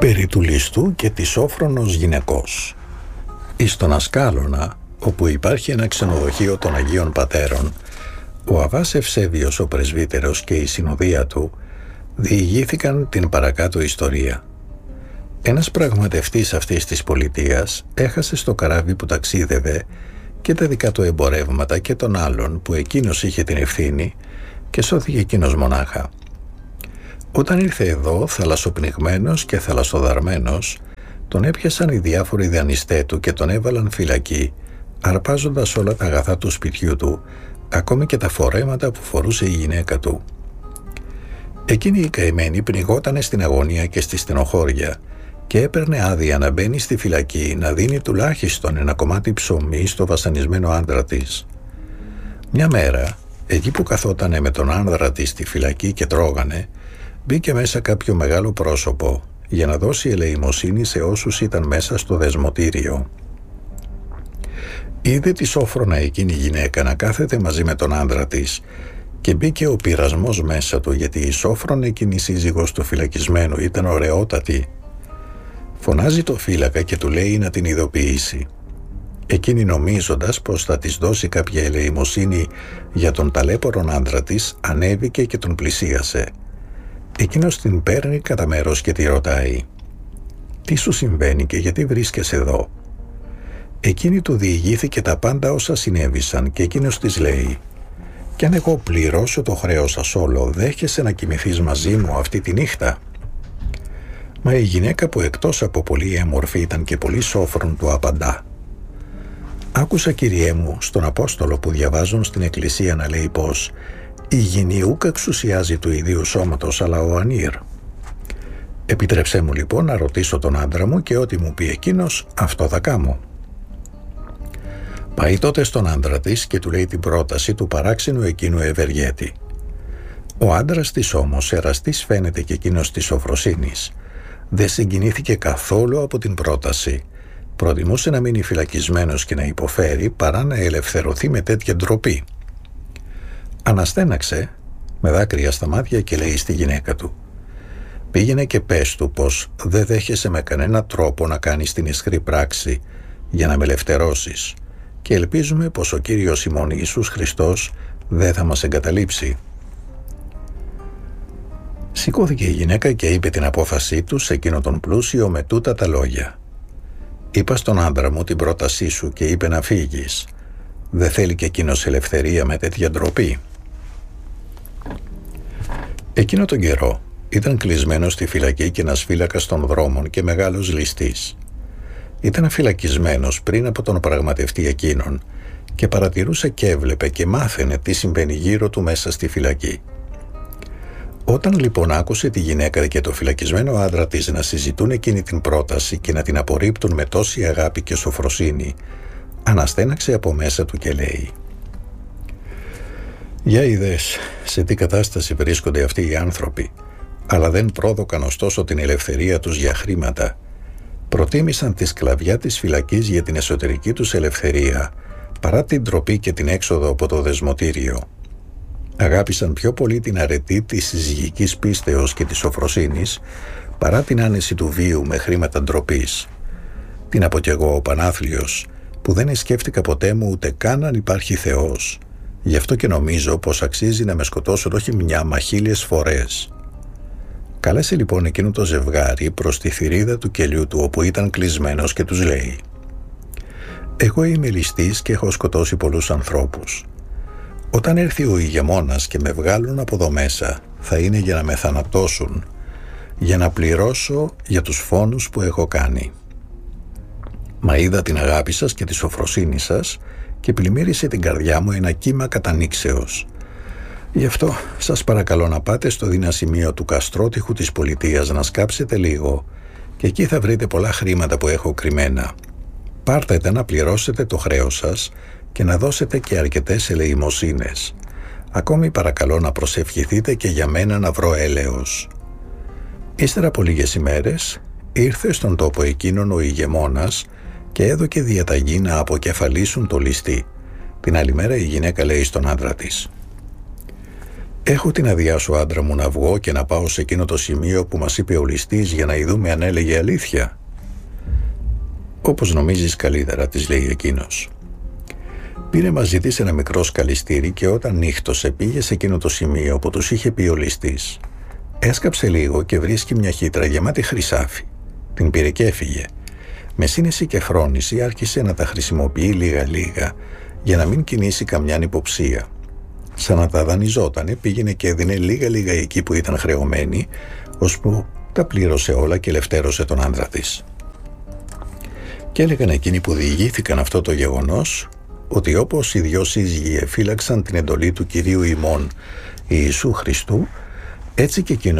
Περί του ληστού και της Σόφρονος γυναικός. Εις τον Ασκάλωνα, όπου υπάρχει ένα ξενοδοχείο των Αγίων Πατέρων, ο Αββάς Ευσέβιος ο πρεσβύτερος και η συνοδεία του διηγήθηκαν την παρακάτω ιστορία. Ένας πραγματευτής αυτής της πολιτείας έχασε στο καράβι που ταξίδευε και τα δικά του εμπορεύματα και των άλλων που εκείνος είχε την ευθύνη και σώθηκε εκείνος μονάχα. Όταν ήρθε εδώ, θαλασσοπνιγμένος και θαλασσοδαρμένος, τον έπιασαν οι διάφοροι δανειστέ του και τον έβαλαν φυλακή, αρπάζοντας όλα τα αγαθά του σπιτιού του, ακόμη και τα φορέματα που φορούσε η γυναίκα του. Εκείνη η καημένη πνιγότανε στην αγωνία και στη στενοχώρια και έπαιρνε άδεια να μπαίνει στη φυλακή, να δίνει τουλάχιστον ένα κομμάτι ψωμί στο βασανισμένο άντρα της. Μια μέρα, εκεί που καθότανε με τον άνδρα της στη φυλακή και τρώγανε, μπήκε μέσα κάποιο μεγάλο πρόσωπο για να δώσει ελεημοσύνη σε όσους ήταν μέσα στο δεσμοτήριο. Είδε τη Σόφρονα εκείνη η γυναίκα να κάθεται μαζί με τον άνδρα της και μπήκε ο πειρασμός μέσα του, γιατί η Σόφρονα εκείνη η σύζυγος του φυλακισμένου ήταν ωραιότατη. Φωνάζει το φύλακα και του λέει να την ειδοποιήσει. Εκείνη, νομίζοντας πως θα της δώσει κάποια ελεημοσύνη για τον ταλέπορον άντρα της, ανέβηκε και τον πλησίασε. Εκείνος την παίρνει κατά μέρος και τη ρωτάει: «Τι σου συμβαίνει και γιατί βρίσκεσαι εδώ?» Εκείνη του διηγήθηκε τα πάντα όσα συνέβησαν και εκείνος της λέει: «Κι αν εγώ πληρώσω το χρέος σας όλο, δέχεσαι να κοιμηθείς μαζί μου αυτή τη νύχτα?» Μα η γυναίκα, που εκτός από πολύ έμορφη ήταν και πολύ σόφρον, του απαντά: «Άκουσα, Κυριέ μου, στον Απόστολο που διαβάζουν στην Εκκλησία να λέει πως η γυνή ούκ εξουσιάζει του ιδίου σώματος, αλλά ο ανήρ. Επιτρέψέ μου λοιπόν να ρωτήσω τον άντρα μου και ό,τι μου πει εκείνος, αυτό θα κάμω». Πάει τότε στον άντρα της και του λέει την πρόταση του παράξενου εκείνου ευεργέτη. Ο άντρας της όμως, εραστής φαίνεται και εκείνος της σοφροσύνης, δεν συγκινήθηκε καθόλου από την πρόταση. Προτιμούσε να μείνει φυλακισμένος και να υποφέρει παρά να ελευθερωθεί με τέτοια ντροπή. Αναστέναξε με δάκρυα στα μάτια και λέει στη γυναίκα του: «Πήγαινε και πες του πως δεν δέχεσαι με κανένα τρόπο να κάνεις την ισχρή πράξη για να με ελευθερώσεις και ελπίζουμε πως ο Κύριος ημών Ιησούς Χριστός δεν θα μας εγκαταλείψει». Σηκώθηκε η γυναίκα και είπε την απόφασή του σε εκείνο τον πλούσιο με τούτα τα λόγια: «Είπα στον άντρα μου την πρότασή σου και είπε να φύγεις. Δεν θέλει και εκείνος ελευθερία με τέτοια ντροπή?» Εκείνο τον καιρό ήταν κλεισμένος στη φυλακή και ένας φύλακας των δρόμων και μεγάλος ληστής. Ήταν φυλακισμένος πριν από τον πραγματευτή εκείνον και παρατηρούσε και έβλεπε και μάθαινε τι συμβαίνει γύρω του μέσα στη φυλακή. Όταν λοιπόν άκουσε τη γυναίκα και το φυλακισμένο άντρα της να συζητούν εκείνη την πρόταση και να την απορρίπτουν με τόση αγάπη και σοφροσύνη, αναστέναξε από μέσα του και λέει: «Για είδες σε τι κατάσταση βρίσκονται αυτοί οι άνθρωποι, αλλά δεν πρόδωκαν ωστόσο την ελευθερία τους για χρήματα. Προτίμησαν τη σκλαβιά της φυλακής για την εσωτερική τους ελευθερία, παρά την ντροπή και την έξοδο από το δεσμοτήριο. Αγάπησαν πιο πολύ την αρετή της συζυγικής πίστεως και της σοφροσύνης, παρά την άνεση του βίου με χρήματα ντροπής. Την από κι εγώ ο Πανάθλιος, που δεν σκέφτηκα ποτέ μου ούτε καν αν υπάρχει Θεός. Γι' αυτό και νομίζω πως αξίζει να με σκοτώσουν όχι μια μα 1000 φορές». Κάλεσε λοιπόν εκείνο το ζευγάρι προς τη θηρίδα του κελιού του όπου ήταν κλεισμένος και τους λέει: «Εγώ είμαι ληστής και έχω σκοτώσει πολλούς ανθρώπους. Όταν έρθει ο ηγεμόνας και με βγάλουν από εδώ μέσα, θα είναι για να με θανατώσουν, για να πληρώσω για τους φόνους που έχω κάνει. Μα είδα την αγάπη σας και τη σοφροσύνη σας και πλημμύρισε την καρδιά μου ένα κύμα κατανήξεως. Γι' αυτό σας παρακαλώ να πάτε στο δυνασημείο του καστρότυχου της πολιτείας να σκάψετε λίγο και εκεί θα βρείτε πολλά χρήματα που έχω κρυμμένα. Πάρτε τα να πληρώσετε το χρέος σας και να δώσετε και αρκετές ελεημοσύνες. Ακόμη παρακαλώ να προσευχηθείτε και για μένα να βρω έλεος». Ύστερα από λίγες ημέρες ήρθε στον τόπο εκείνον ο ηγεμόνας και έδωκε διαταγή να αποκεφαλίσουν το ληστή. Την άλλη μέρα η γυναίκα λέει στον άντρα της: «Έχω την αδειά σου, άντρα μου, να βγω και να πάω σε εκείνο το σημείο που μας είπε ο ληστής για να ειδούμε αν έλεγε αλήθεια?» «Όπως νομίζεις καλύτερα», της λέει εκείνος. Πήρε μαζί της ένα μικρό σκαλιστήρι και όταν νύχτωσε πήγε σε εκείνο το σημείο που τους είχε πει ο ληστής. Έσκαψε λίγο και βρίσκει μια χύτρα γεμάτη χρυσάφι. Την πήρε και έφυγε. Με σύνεση και φρόνηση άρχισε να τα χρησιμοποιεί λίγα-λίγα για να μην κινήσει καμιά ανυποψία. Σαν να τα δανειζότανε, πήγαινε και έδινε λίγα-λίγα εκεί που ήταν χρεωμένη, ώσπου τα πλήρωσε όλα και ελευθέρωσε τον άντρα της. Και έλεγαν εκείνοι που διηγήθηκαν αυτό το γεγονός, ότι όπως οι δυο σύζυγοι εφύλαξαν την εντολή του Κυρίου ημών Ιησού Χριστού, έτσι και εκείνος